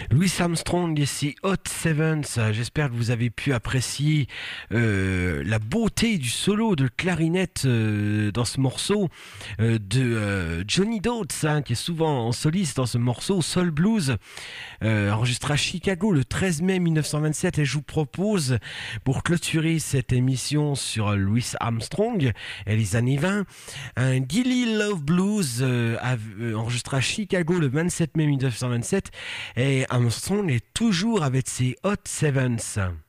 Louis Armstrong et ses Hot Sevens. J'espère que vous avez pu apprécier la beauté du solo de clarinette dans ce morceau de Johnny Dodds, hein, qui est souvent en soliste dans ce morceau Soul Blues, enregistré à Chicago le 13 mai 1927. Et je vous propose, pour clôturer cette émission sur Louis Armstrong et les années 20, un Gilly Love Blues enregistré à Chicago le 27 mai 1927. Et Armstrong est toujours avec ses Hot Sevens.